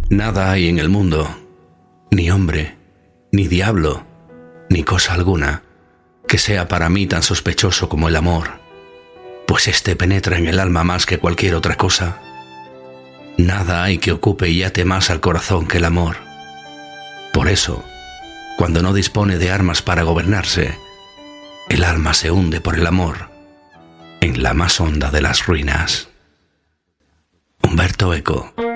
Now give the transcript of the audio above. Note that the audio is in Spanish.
Nada hay en el mundo, ni hombre, ni diablo, ni cosa alguna, que sea para mí tan sospechoso como el amor, pues éste penetra en el alma más que cualquier otra cosa. Nada hay que ocupe y ate más al corazón que el amor. Por eso, cuando no dispone de armas para gobernarse, el alma se hunde por el amor en la más honda de las ruinas. Umberto Eco.